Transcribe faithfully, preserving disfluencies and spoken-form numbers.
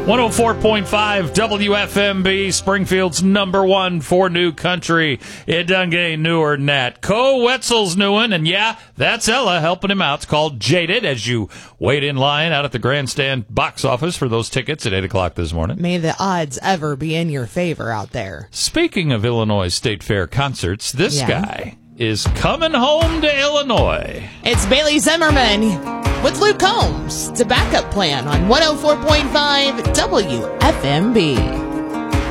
one oh four point five W F M B, Springfield's number one for new country. It done get newer than that. Co Wetzel's new one, and yeah, that's Ella helping him out. It's called Jaded, as you wait in line out at the grandstand box office for those tickets at eight o'clock this morning. May the odds ever be in your favor out there. Speaking of Illinois State Fair concerts, this Yeah. guy is coming home to Illinois. It's Bailey Zimmerman with Luke Combs. It's a backup plan on one oh four point five W F M B.